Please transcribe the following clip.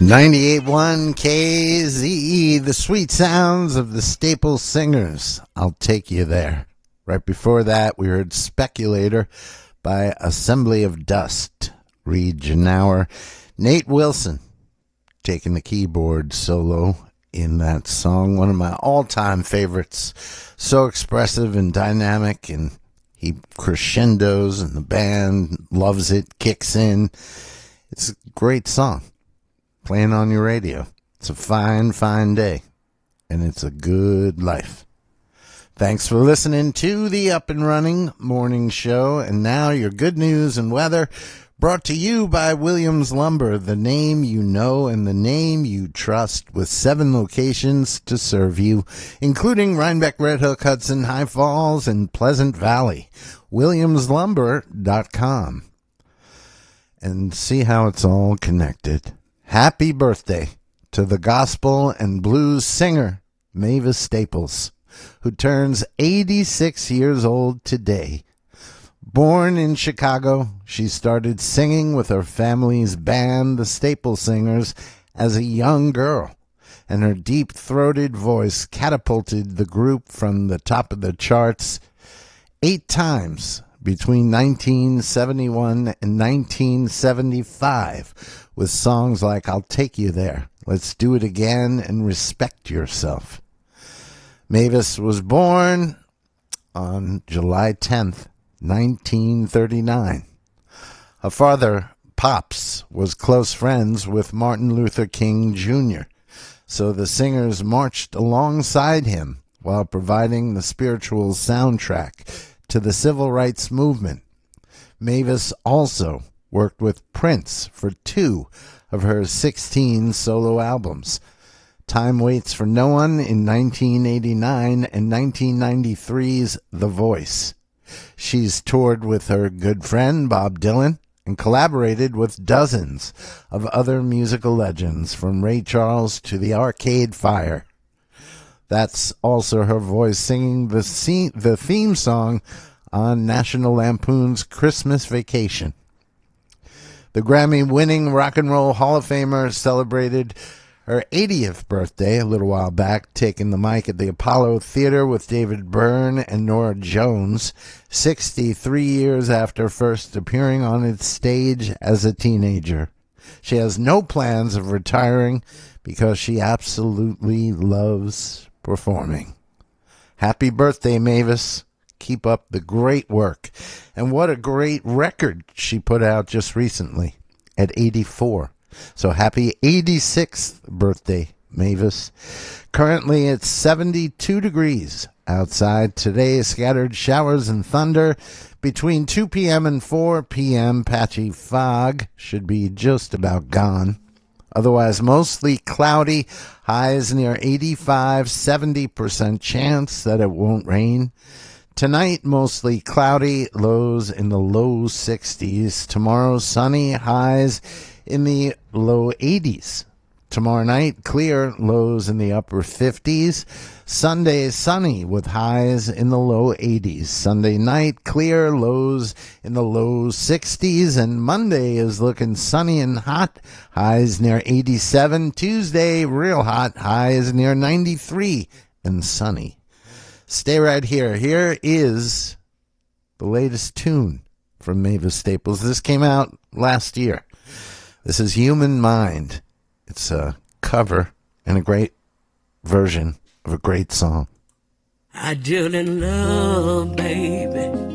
98.1 KZE, the sweet sounds of the Staples Singers. I'll take you there. Right before that, we heard Speculator by Assembly of Dust. Reed Janauer, Nate Wilson taking the keyboard solo in that song. One of my all-time favorites. So expressive and dynamic, and he crescendos, and the band loves it, kicks in. It's a great song. Playing on your radio. It's a fine, fine day. And it's a good life. Thanks for listening to the Up and Running Morning Show. And now your good news and weather brought to you by Williams Lumber, the name you know and the name you trust, with 7 locations to serve you, including Rhinebeck, Red Hook, Hudson, High Falls, and Pleasant Valley. WilliamsLumber.com. And see how it's all connected. Happy birthday to the gospel and blues singer Mavis Staples, who turns 86 years old today. Born in Chicago, she started singing with her family's band, the Staples Singers, as a young girl, and her deep-throated voice catapulted the group from the top of the charts 8 times between 1971 and 1975, with songs like I'll Take You There, Let's Do It Again, and Respect Yourself. Mavis was born on July 10th, 1939. Her father, Pops, was close friends with Martin Luther King Jr., so the singers marched alongside him while providing the spiritual soundtrack to the civil rights movement. Mavis also worked with Prince for 2 of her 16 solo albums, Time Waits for No One in 1989 and 1993's The Voice. She's toured with her good friend Bob Dylan and collaborated with dozens of other musical legends, from Ray Charles to the Arcade Fire. That's also her voice singing the theme song on National Lampoon's Christmas Vacation. The Grammy-winning Rock and Roll Hall of Famer celebrated her 80th birthday a little while back, taking the mic at the Apollo Theater with David Byrne and Norah Jones, 63 years after first appearing on its stage as a teenager. She has no plans of retiring because she absolutely loves performing. Happy birthday, Mavis. Keep up the great work. And what a great record she put out just recently at 84. So happy 86th birthday, Mavis. Currently it's 72 degrees outside. Today, scattered showers and thunder. Between 2 p.m. and 4 p.m., patchy fog should be just about gone. Otherwise, mostly cloudy. Highs near 85, 70% chance that it won't rain. Tonight, mostly cloudy, lows in the low 60s. Tomorrow, sunny, highs in the low 80s. Tomorrow night, clear, lows in the upper 50s. Sunday, sunny with highs in the low 80s. Sunday night, clear, lows in the low 60s. And Monday is looking sunny and hot, highs near 87. Tuesday, real hot, highs near 93 and sunny. Stay right here. Here is the latest tune from Mavis Staples. This came out last year. This is Human Mind. It's a cover and a great version of a great song. I deal in love, baby.